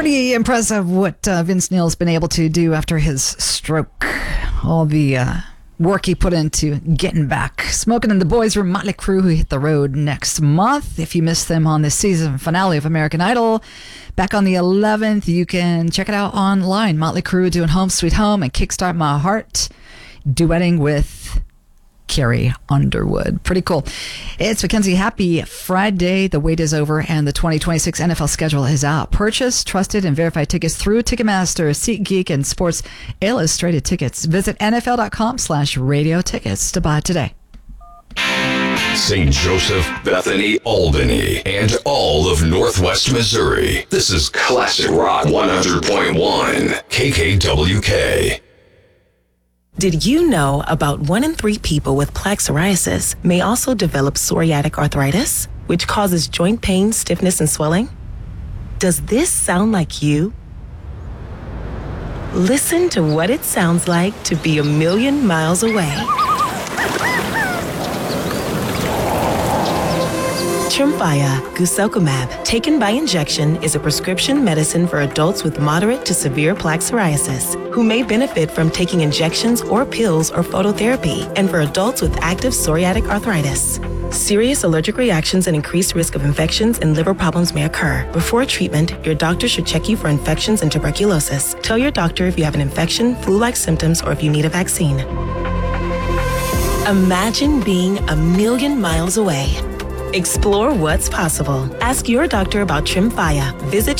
Pretty impressive what Vince Neil's been able to do after his stroke. All the work he put into getting back. Smoking in the Boys Room, Motley Crue, who hit the road next month. If you missed them on the season finale of American Idol, back on the 11th, you can check it out online. Motley Crue doing Home Sweet Home and Kickstart My Heart, duetting with Carrie Underwood. Pretty cool. It's Mackenzie. Happy Friday. The wait is over and the 2026 NFL schedule is out. Purchase trusted and verified tickets through Ticketmaster, SeatGeek, and Sports Illustrated Tickets. Visit NFL.com/radio tickets to buy today. St. Joseph, Bethany, Albany, and all of Northwest Missouri. This is Classic Rock 100.1 KKWK. Did you know about 1 in 3 people with plaque psoriasis may also develop psoriatic arthritis, which causes joint pain, stiffness, and swelling? Does this sound like you? Listen to what it sounds like to be a million miles away. Tremfya guselkumab, taken by injection, is a prescription medicine for adults with moderate to severe plaque psoriasis who may benefit from taking injections or pills or phototherapy, and for adults with active psoriatic arthritis. Serious allergic reactions and increased risk of infections and liver problems may occur. Before treatment, your doctor should check you for infections and tuberculosis. Tell your doctor if you have an infection, flu-like symptoms, or if you need a vaccine. Imagine being a million miles away. Explore what's possible. Ask your doctor about Tremfya. Visit